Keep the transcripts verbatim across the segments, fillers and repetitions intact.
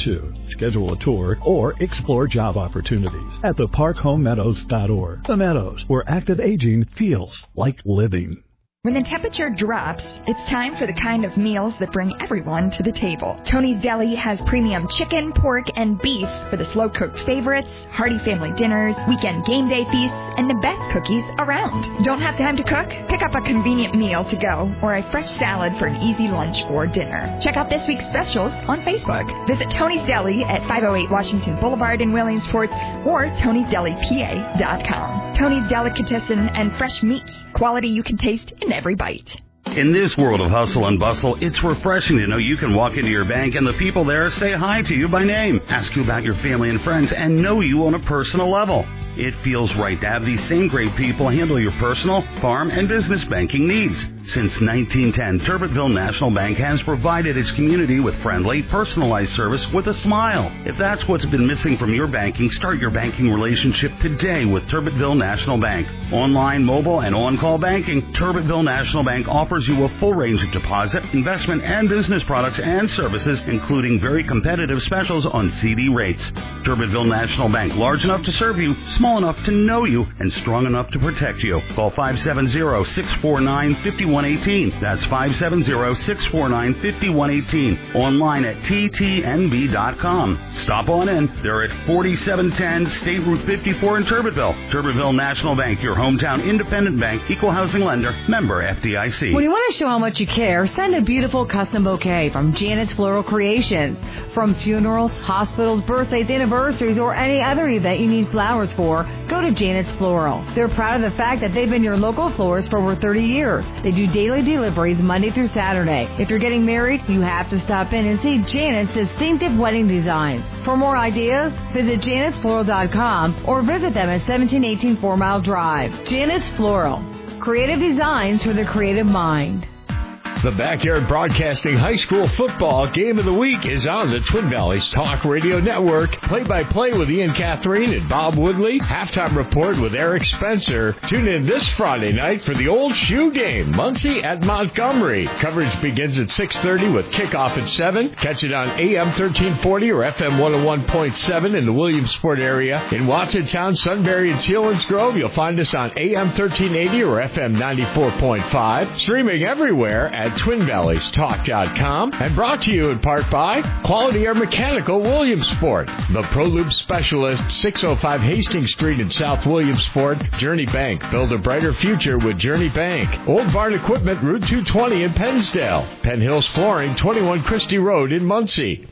two. Schedule a tour or explore job opportunities at the park home meadows dot org. The Meadows, where active aging feels like living. When the temperature drops, it's time for the kind of meals that bring everyone to the table. Tony's Deli has premium chicken, pork, and beef for the slow-cooked favorites, hearty family dinners, weekend game day feasts, and the best cookies around. Don't have time to cook? Pick up a convenient meal to go or a fresh salad for an easy lunch or dinner. Check out this week's specials on Facebook. Visit Tony's Deli at five oh eight Washington Boulevard in Williamsport or tonys deli p a dot com. Tony's Delicatessen and fresh meats. Quality you can taste in every bite. In this world of hustle and bustle, it's refreshing to know you can walk into your bank and the people there say hi to you by name, ask you about your family and friends, and know you on a personal level. It feels right to have these same great people handle your personal, farm, and business banking needs. Since nineteen ten, Turbitville National Bank has provided its community with friendly, personalized service with a smile. If that's what's been missing from your banking, start your banking relationship today with Turbitville National Bank. Online, mobile, and on-call banking, Turbitville National Bank offers you a full range of deposit, investment, and business products and services, including very competitive specials on C D rates. Turbitville National Bank, large enough to serve you, small enough to know you, and strong enough to protect you. Call five seven zero, six four nine, five one one eight. That's five seven zero, six four nine, five one one eight. Online at T T N B dot com. Stop on in. They're at forty-seven ten State Route fifty-four in Turbitville. Turbitville National Bank, your hometown independent bank, equal housing lender, member F D I C. When you want to show how much you care, send a beautiful custom bouquet from Janet's Floral Creations. From funerals, hospitals, birthdays, anniversaries, or any other event you need flowers for, go to Janet's Floral. They're proud of the fact that they've been your local florist for over thirty years. They do daily deliveries Monday through Saturday. If you're getting married, you have to stop in and see Janet's distinctive wedding designs. For more ideas, visit janets floral dot com or visit them at seventeen eighteen Four Mile Drive. Janet's Floral. Creative designs for the creative mind. The Backyard Broadcasting High School Football Game of the Week is on the Twin Valleys Talk Radio Network. Play-by-play with Ian Catherine and Bob Woodley. Halftime report with Eric Spencer. Tune in this Friday night for the Old Shoe Game, Muncie at Montgomery. Coverage begins at six thirty with kickoff at seven. Catch it on A M thirteen forty or F M one oh one point seven in the Williamsport area. In Watsontown, Sunbury, and Selinsgrove, you'll find us on A M thirteen eighty or F M ninety-four point five. Streaming everywhere at twin valleys talk dot com, and brought to you in part by Quality Air Mechanical Williamsport, the ProLube Specialist, six oh five Hastings Street in South Williamsport. Journey Bank, build a brighter future with Journey Bank. Old Barn Equipment, Route two twenty in Pennsdale. Penn Hills Flooring, twenty-one Christie Road in Muncie.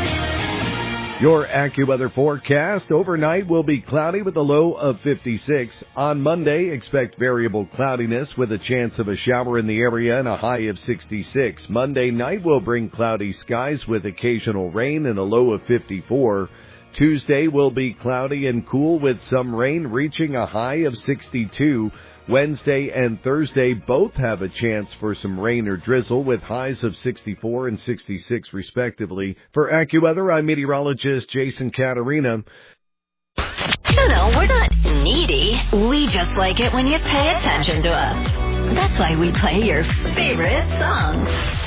Your AccuWeather forecast: overnight will be cloudy with a low of fifty-six. On Monday, expect variable cloudiness with a chance of a shower in the area and a high of sixty-six. Monday night will bring cloudy skies with occasional rain and a low of fifty-four. Tuesday will be cloudy and cool with some rain, reaching a high of sixty-two. Wednesday and Thursday both have a chance for some rain or drizzle with highs of sixty-four and sixty-six respectively. For AccuWeather, I'm meteorologist Jason Caterina. No, no, we're not needy. We just like it when you pay attention to us. That's why we play your favorite songs.